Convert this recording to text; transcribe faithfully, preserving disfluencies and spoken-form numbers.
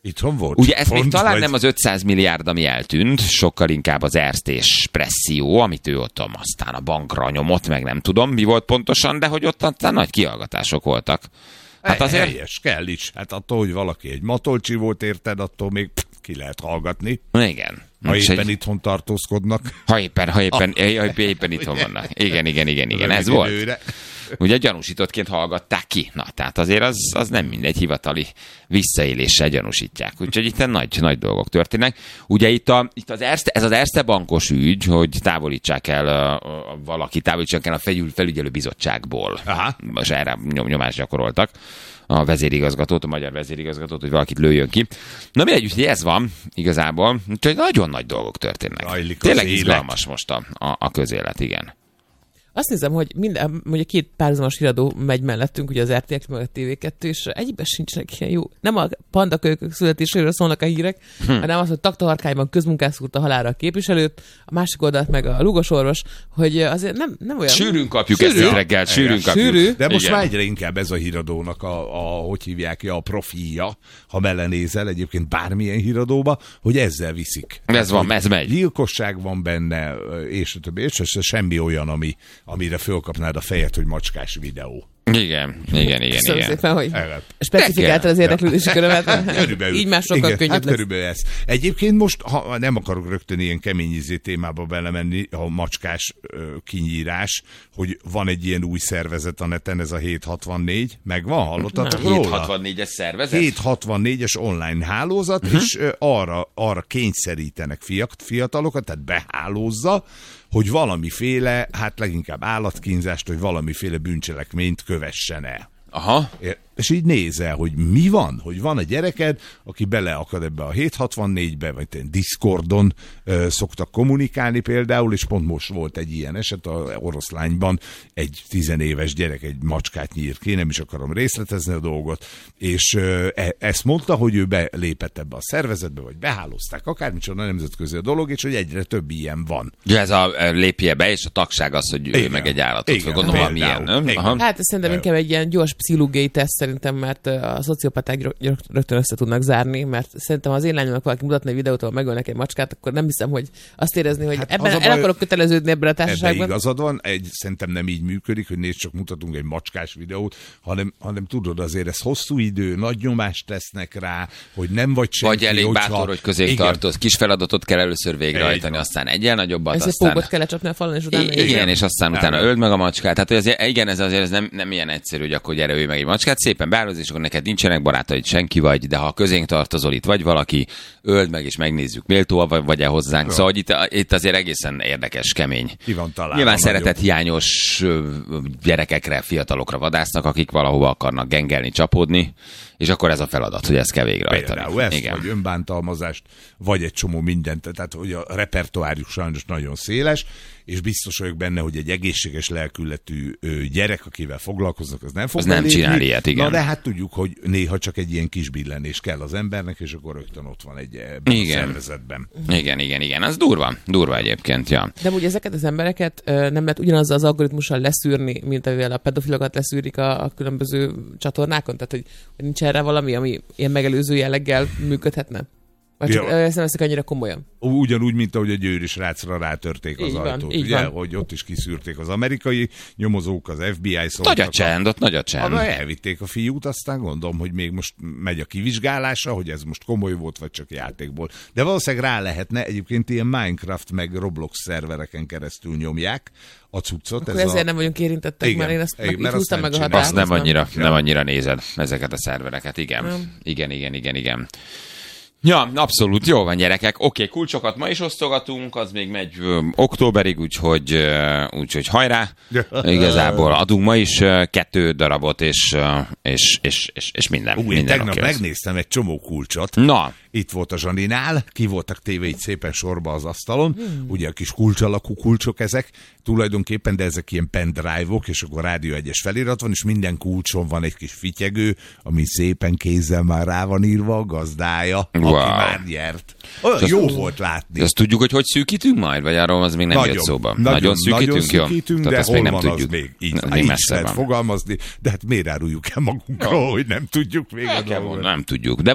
Itthon volt. Ugye ez még talán vagy... nem az ötszáz milliárd, ami eltűnt, sokkal inkább az Erste és Presszió, amit ő ott aztán a bankra nyomott, meg nem tudom, mi volt pontosan, de hogy ott aztán nagy kihallgatások voltak. Hát azért... Helyes, kell is. Hát attól, hogy valaki egy matolcsi volt, érted, attól még ki lehet hallgatni. Igen. Ha éppen egy... itthon tartózkodnak. Ha éppen, ha éppen, ah. éppen, éppen itthon vannak. Igen, igen, igen, igen, ez volt. Időre. Ugye gyanúsítottként hallgatták ki. Na, tehát azért az, az nem mindegy, hivatali visszaéléssel gyanúsítják. Úgyhogy itt nagy, nagy dolgok történnek. Ugye itt, a, itt az Erste, ez az Erste bankos ügy, hogy távolítsák el a, a, valaki, távolítsák el a felügy, felügyelő bizottságból. Aha. Most erre nyom, nyomást gyakoroltak a vezérigazgatót, a magyar vezérigazgatót, hogy valakit lőjön ki. Na mindegy, úgyhogy ez van igazából. Úgyhogy nagyon nagy dolgok történnek. Rajlik Tényleg izgalmas most a, a, a közélet, igen. Azt nézem, hogy minden, mondja két párhuzamos híradó megy mellettünk, ugye az er té el, meg a té vé kettő, és egyikben sincsenek ilyen jó. Nem a pandakölykök születéséről szólnak a hírek, hm. hanem az, hogy Taktaharkányban közmunkás szúrta halálra a képviselőt, a másik oldalt meg a lugosorvos, hogy azért nem, nem olyan... Sűrűn kapjuk sűrű. Ezt reggel, sűrűn kapjuk. Sűrű. De most már egyre inkább ez a híradónak a, a, hogy hívják, a profilja, ha belenézel egyébként bármilyen híradóba, hogy ezzel viszik. Ez van, ez megy. Gyilkosság van benne, és a többi, és semmi olyan, ami amire fölkapnád a fejet, hogy macskás videó. Igen, igen, igen. Köszönöm igen. szépen, hogy specifikáltad az érdeklődési körömet. Így már sokkal igen, könnyebb hát lesz. körülbelül ez. Egyébként most, ha nem akarok rögtön ilyen keményizé témába belemenni, a macskás ö, kinyírás, hogy van egy ilyen új szervezet a neten, ez a hétszázhatvannégy, megvan, hallottatok róla? hétszázhatvannégyes szervezet? hétszázhatvannégyes online hálózat, uh-huh. és ö, arra, arra kényszerítenek fiatalokat, tehát behálózza, hogy valamiféle, hát leginkább állatkínzást, hogy valamiféle bűncselekményt kövessen el. Aha. És így nézel, hogy mi van, hogy van egy gyereked, aki beleakad ebbe a hétszázhatvannégybe, vagy Discordon ö, szoktak kommunikálni például, és pont most volt egy ilyen eset, a Oroszlányban egy tizenéves gyerek egy macskát nyírt ki, nem is akarom részletezni a dolgot, és ö, e, ezt mondta, hogy ő belépett ebbe a szervezetbe, vagy behálózták, akármicsoda nemzetközi a dolog, és hogy egyre több ilyen van. Ja, ez a lépje be, és a tagság az, hogy ő meg egy állatot fog gondolom, valamilyen, nem? Aha. Hát ez szerintem inkább egy ilyen gyors pszichológiai teszt szerintem, mert a szociopaták rögtön össze tudnak zárni, mert szerintem ha az én lányomnak valaki mutatna egy videót, ahol megölnek egy macskát, akkor nem hiszem, hogy azt érezni, hogy hát ebben el baj, akarok köteleződni ebben a társaságban. Ebben igazad van, egy, szerintem nem így működik, hogy nézd, csak mutatunk egy macskás videót, hanem, hanem tudod, azért ez hosszú idő, nagy nyomást tesznek rá, hogy nem vagy senki. Vagy elég hogyha... bátor, hogy közé tartoz. Kis feladatot kell először végrehajtani, aztán egyel nagyobbat, ez aztán... Ezért kell lecsapni a falon, és utána... Igen, igen, és aztán nem. Utána öld meg a macskát. Hát azért, igen, ez azért ez nem, nem ilyen egyszerű, hogy akkor gyere, ölj meg egy macskát, szépen beállóz, és akkor neked nincsenek barátaid, senki vagy, de ha közénk tartozol, itt vagy valaki, öld meg, és megnézzük, méltó vagy, vagy-e hozzánk. Ja. Szóval itt, itt azért egészen érdekes, kemény. Ki van találva. Nyilván szeretett hiányos gyerekekre, fiatalokra vadásznak, akik valahova akarnak gengelni, csapódni, és akkor ez a feladat, hogy ezt kell végrehajtani. Például ezt, igen. Vagy önbántalmazást, vagy egy csomó mindent, tehát hogy a repertoárjuk sajnos nagyon széles, és biztos vagyok benne, hogy egy egészséges lelkületű gyerek, akivel foglalkoznak, az nem fog az nem csinál ilyet, igen. Na de hát tudjuk, hogy néha csak egy ilyen kis billenés kell az embernek, és akkor rögtön ott van egy szervezetben. Igen, igen, igen, az durva, durva egyébként, ja. De ugye ezeket az embereket nem lehet ugyanazzal az algoritmussal leszűrni, mint amivel a pedofilokat leszűrik a, a különböző csatornákon, tehát hogy, hogy nincs erre valami, ami ilyen megelőző jelleggel működhetne? Vagy csak ja. Ezt nem veszik annyira komolyan. Ugyanúgy, mint ahogy a győri srácra rátörték az így ajtót. Van, ugye, van. Hogy ott is kiszűrték az amerikai nyomozók, az ef bé i szóltak. Nagy a csend, ott nagy a csend. Arra elvitték a fiút, aztán gondolom, hogy még most megy a kivizsgálása, hogy ez most komoly volt, vagy csak játékból. De valószínűleg rá lehetne, egyébként ilyen Minecraft meg Roblox szervereken keresztül nyomják a cuccot. Akkor ez ezért a... nem vagyunk érintettek, igen, mert én ezt igen, meg, így húztam meg a határt. Azt nem annyira, nem annyira nézed ezeket a szervereket, igen. Nem. Igen, igen, igen, igen. Ja, abszolút, jó van gyerekek. Oké, okay, kulcsokat ma is osztogatunk, az még megy ö, októberig, úgyhogy, ö, úgyhogy hajrá. Igazából adunk ma is ö, kettő darabot, és, ö, és, és, és, és minden. Ú, minden én tegnap okay. megnéztem egy csomó kulcsot. Na. Itt volt a Zsaninál, ki voltak téve így szépen sorba az asztalon, hmm. ugye a kis kulcs alakú kulcsok ezek, tulajdonképpen, de ezek ilyen pendrive-ok, és akkor Rádió egyes felirat van, és minden kulcson van egy kis fityegő, ami szépen kézzel már rá van írva a gazdája, wow. aki már nyert. Olyan jó azt, volt látni. Azt tudjuk, hogy hogy szűkítünk majd, vagy arról az még nem nagyon, jött szóba? Nagyon, nagyon szűkítünk, nagyon szűkítünk, de hol még nem van tudjuk. az még? Így, Na, így lehet fogalmazni, de hát miért áruljuk el magunkról, hogy nem tudjuk még a dolgot? Nem tudjuk, de